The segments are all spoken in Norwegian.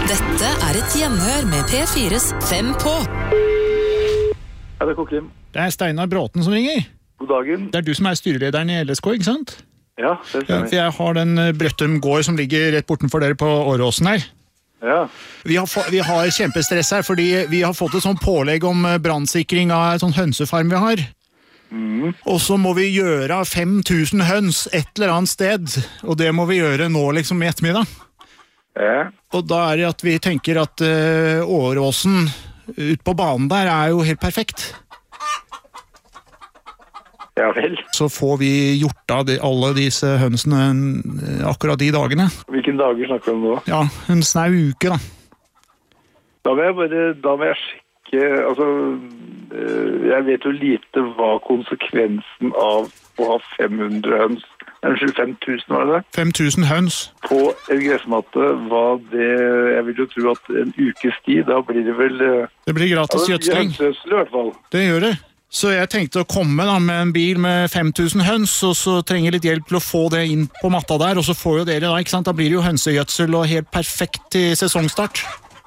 Dette et hjemhør med P4's 5 på. Ja, det Kokim. Det Steinar Bråten som ringer. God dagen. Det du som styrelederen I LSK, ikke sant? Ja, det stemmer. Ja, jeg har den Brøttum gård som ligger rett bortenfor dere på Åråsen her. Ja. Vi har kjempestress her, fordi vi har fått et sånt pålegg om brandsikring av en sånn hønsefarm vi har. Og så må vi gjøre 5000 høns et eller annet sted, og det må vi gjøre nå liksom I ettermiddag. Ja. Og da det at vi tenker at Åråsen ut på banen der jo helt perfekt. Ja vel. Så får vi gjort av alle disse hønsene akkurat de dagene. Hvilken dager snakker vi om nå? Ja, en snau uke da. Da må jeg sjekke, altså, jeg vet jo lite hva konsekvensen av å ha 500 høns, 5000 var det? 5000 høns. På en gressmatte, jeg vil jo tro at en ukes tid, da blir det vel... Det blir gratis gjødsling. Hønsesøsel I hvert fall. Det gjør det. Så jeg tenkte å komme da med en bil med 5000 høns, og så trenger jeg litt hjelp til å få det inn på matta der, og så får jo dere da, ikke sant? Da blir det jo hønsegjødsel og helt perfekt til sesongstart.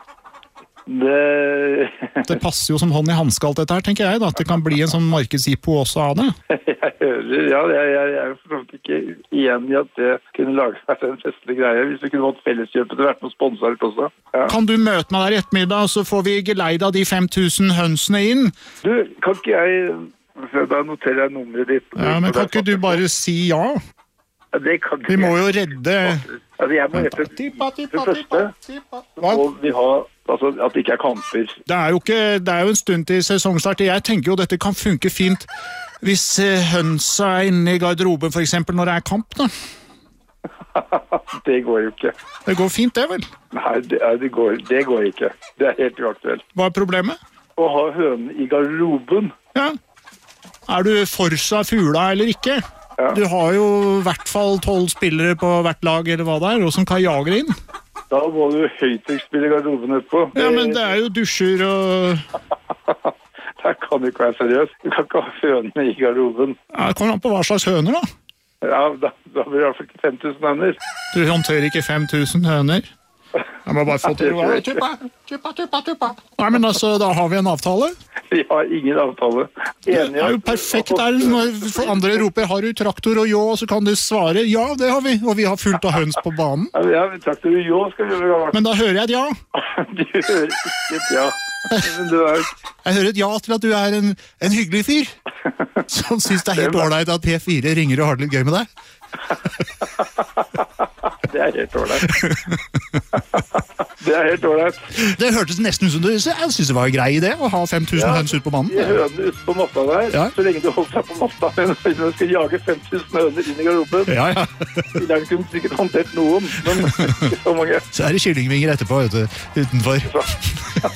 Det passer jo som hånd I hanske alt dette her, tenker jeg da, at det kan bli en sånn markedsippo også av det. Jeg hører, ja, jeg jo forstått ikke igjen I at det kunne lage vært en festlig greie, hvis vi kunne fått felleskjøpet til vært noe sponsoret også. Ja. Kan du møte meg der I ettermiddag, så får vi geleida de 5000 hønsene inn? Du, kan ikke jeg, da noterer jeg nummeret ditt. Ja, men kan ikke du bare si ja? Det kan ikke. Vi må jo redde... Altså, jeg må rette det første, og vi har, altså, at det ikke kamper. Det jo en stund til sesongstart. Jeg tenker jo dette kan funke fint hvis hønsa inne I garderoben, for eksempel, når det kamp, da. Det går jo ikke. Det går fint, det vel? Nei, det går ikke. Det helt uaktuelt. Hva problemet? Å ha høne I garderoben. Ja. Du forsa fugla eller ikke? Ja. Du har jo I hvert fall 12 spillere på hvert lag eller hva det og som kan jage inn. Da må du høytrykksspille I garderoben etterpå. Ja, men det jo dusjer og... Det kan du ikke være seriøs. Du kan ikke ha hønene I garderoben. Ja, det kommer an på hva slags høner da. Ja, da blir det I hvert fall ikke 5000 høner. Du håndterer ikke 5000 høner. Jeg må bare få til å tuppa. Nei, men altså, da har vi en avtale. Vi har ingen avtale. Det jo perfekt der. Når andre roper, har du traktor og jå, så kan du svare, ja, det har vi. Og vi har fullt av høns på banen. Ja, traktor og jå skal vi gjøre. Men da hører jeg et ja. Du hører ikke et ja. Jeg hører et ja til at du en hyggelig fyr. Som synes det helt ordentlig at P4 ringer og har det litt gøy med deg. Det helt ordentlig. Det helt ordentlig. Det hørtes nesten ut som du synes det var en grei idé å ha 5000 høns ut på banen. Ja, høner ute på matta der. Ja. Så lenge du holder deg på matta, men du skal jage 5000 høner inn I garderoben. Ja, ja. Der kunne sikkert håndtert noen, men ikke så mange. Så det kyllingvinger etterpå, vet du, utenfor.